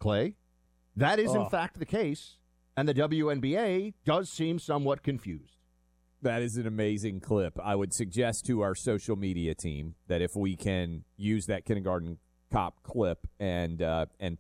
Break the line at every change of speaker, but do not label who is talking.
Clay. That is, in fact, the case, and the WNBA does seem somewhat confused.
That is an amazing clip. I would suggest to our social media team that if we can use that Kindergarten Cop clip and